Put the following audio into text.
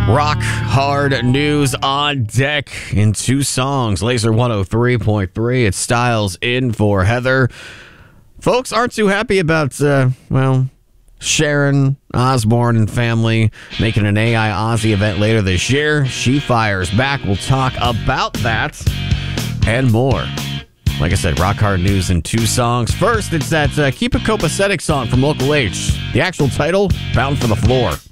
Rock hard news on deck in two songs. Laser 103.3. It's Styles in for Heather. Folks aren't too happy about, Sharon Osbourne and family making an AI Ozzy event later this year. She fires back. We'll talk about that and more. Like I said, rock hard news in two songs. First, it's that Keep a Copacetic song from Local H. The actual title, Bound for the Floor.